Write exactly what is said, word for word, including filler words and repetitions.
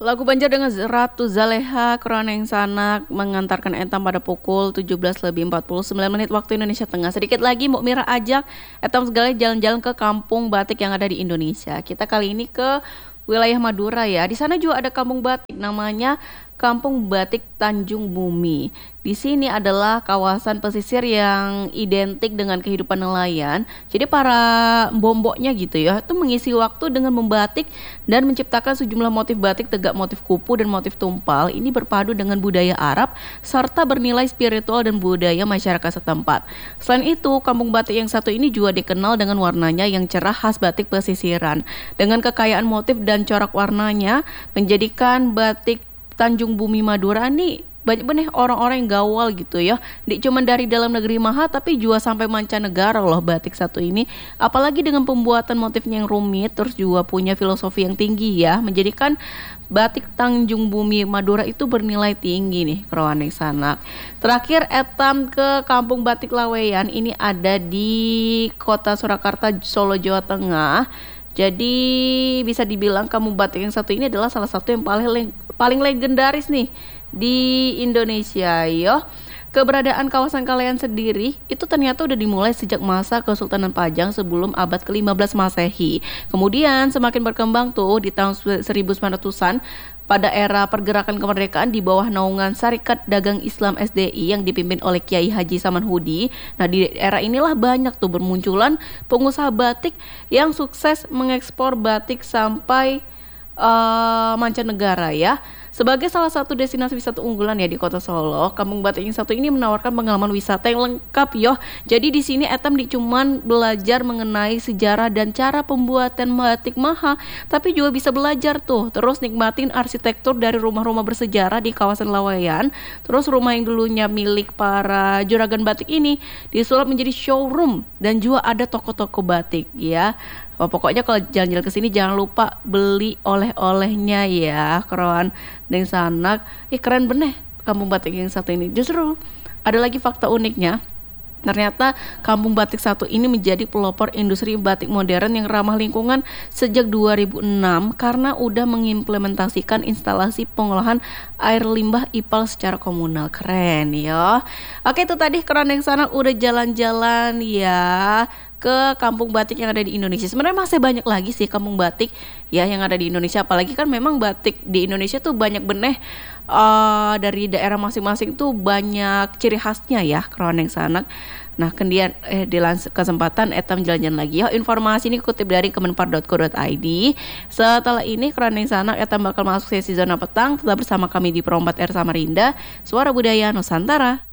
Lagu Banjar dengan Ratu Zaleha Keroneng Sanak mengantarkan Etam pada pukul tujuh belas lebih empat puluh sembilan menit waktu Indonesia Tengah. Sedikit lagi Mbok Mira ajak Etam segala jalan-jalan ke kampung batik yang ada di Indonesia. Kita kali ini ke wilayah Madura ya. Di sana juga ada kampung batik namanya Kampung Batik Tanjung Bumi. Di sini adalah kawasan pesisir yang identik dengan kehidupan nelayan. Jadi para bomboknya gitu ya, itu mengisi waktu dengan membatik dan menciptakan sejumlah motif batik tegak, motif kupu dan motif tumpal. Ini berpadu dengan budaya Arab serta bernilai spiritual dan budaya masyarakat setempat. Selain itu, kampung batik yang satu ini juga dikenal dengan warnanya yang cerah khas batik pesisiran. Dengan kekayaan motif dan corak warnanya menjadikan batik Tanjung Bumi Madura nih banyak banget orang-orang yang gawal gitu ya. Tidak cuma dari dalam negeri maha tapi juga sampai mancanegara loh batik satu ini. Apalagi dengan pembuatan motifnya yang rumit, terus juga punya filosofi yang tinggi ya, menjadikan batik Tanjung Bumi Madura itu bernilai tinggi nih Keroneng Sanak. Terakhir Etam ke Kampung Batik Laweyan, ini ada di Kota Surakarta, Solo, Jawa Tengah. Jadi bisa dibilang kampung batik yang satu ini adalah salah satu yang paling le- paling legendaris nih di Indonesia yo. Keberadaan kawasan Kalean sendiri itu ternyata udah dimulai sejak masa Kesultanan Pajang sebelum abad ke lima belas Masehi. Kemudian semakin berkembang tuh di tahun seribu sembilan ratusan pada era pergerakan kemerdekaan di bawah naungan Sarekat Dagang Islam S D I yang dipimpin oleh Kiai Haji Samanhudi. Nah, di era inilah banyak tuh bermunculan pengusaha batik yang sukses mengekspor batik sampai uh, mancanegara ya. Sebagai salah satu destinasi wisata unggulan ya di Kota Solo, Kampung Batik yang satu ini menawarkan pengalaman wisata yang lengkap yo. Jadi di sini Etam di cuman belajar mengenai sejarah dan cara pembuatan batik maha, tapi juga bisa belajar tuh terus nikmatin arsitektur dari rumah-rumah bersejarah di kawasan Laweyan. Terus rumah yang dulunya milik para juragan batik ini disulap menjadi showroom dan juga ada toko-toko batik ya. Oh, pokoknya kalau jalan-jalan ke sini jangan lupa beli oleh-olehnya ya, Keron Neng Sanak. Ih keren bener kampung batik yang satu ini. Justru ada lagi fakta uniknya. Ternyata kampung batik satu ini menjadi pelopor industri batik modern yang ramah lingkungan sejak dua ribu enam karena udah mengimplementasikan instalasi pengolahan air limbah I P A L secara komunal. Keren ya. Oke, itu tadi Keron Neng Sanak udah jalan-jalan ya ke kampung batik yang ada di Indonesia. Sebenarnya masih banyak lagi sih kampung batik ya yang ada di Indonesia. Apalagi kan memang batik di Indonesia tuh banyak benih uh, dari daerah masing-masing tuh banyak ciri khasnya ya Keroneng Sanak. Nah, kemudian eh, di kesempatan Etam jalan-jalan lagi ya. Informasi ini kutip dari kemenpar dot co dot i d. Setelah ini Keroneng Sanak Etam bakal masuk sesi zona petang. Tetap bersama kami di Perompat R Samarinda, Suara Budaya Nusantara.